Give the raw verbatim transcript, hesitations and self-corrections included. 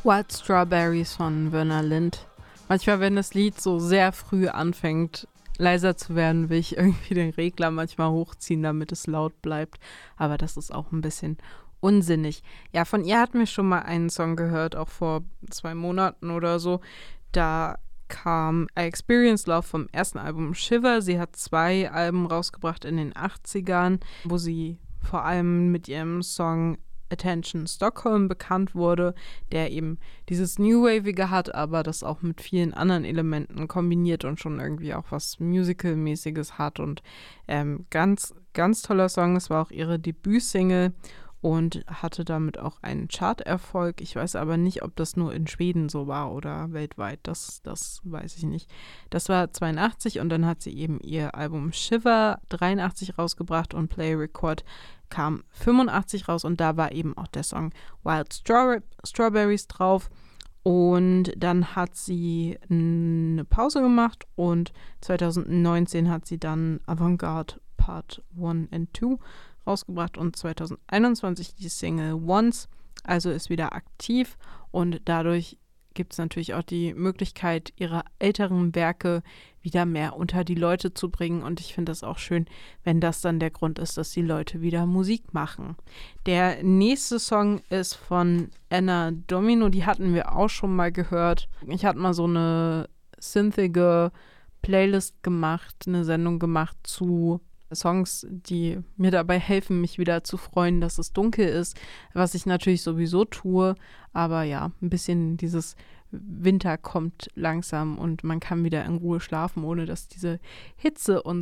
Wild Strawberries von Werner Lind. Manchmal, wenn das Lied so sehr früh anfängt, leiser zu werden, will ich irgendwie den Regler manchmal hochziehen, damit es laut bleibt. Aber das ist auch ein bisschen unsinnig. Ja, von ihr hatten wir schon mal einen Song gehört, auch vor zwei Monaten oder so. Da kam I Experienced Love vom ersten Album Shiver. Sie hat zwei Alben rausgebracht in den achtzigern, wo sie vor allem mit ihrem Song Attention Stockholm bekannt wurde, der eben dieses New Wavige hat, aber das auch mit vielen anderen Elementen kombiniert und schon irgendwie auch was Musical-mäßiges hat und ähm, ganz, ganz toller Song. Es war auch ihre Debütsingle und hatte damit auch einen Charterfolg. Ich weiß aber nicht, ob das nur in Schweden so war oder weltweit. Das, das weiß ich nicht. Das war zweiundachtzig und dann hat sie eben ihr Album Shiver dreiundachtzig rausgebracht und Play Record kam fünfundachtzig raus und da war eben auch der Song Wild Straw- Strawberries drauf. Und dann hat sie eine Pause gemacht und zweitausendneunzehn hat sie dann Avantgarde Part eins and zwei rausgebracht und zweitausendeinundzwanzig die Single Once, also ist wieder aktiv und dadurch gibt es natürlich auch die Möglichkeit, ihre älteren Werke wieder mehr unter die Leute zu bringen und ich finde das auch schön, wenn das dann der Grund ist, dass die Leute wieder Musik machen. Der nächste Song ist von Anna Domino, die hatten wir auch schon mal gehört. Ich hatte mal so eine synthige Playlist gemacht, eine Sendung gemacht zu Songs, die mir dabei helfen, mich wieder zu freuen, dass es dunkel ist, was ich natürlich sowieso tue, aber ja, ein bisschen dieses Winter kommt langsam und man kann wieder in Ruhe schlafen, ohne dass diese Hitze und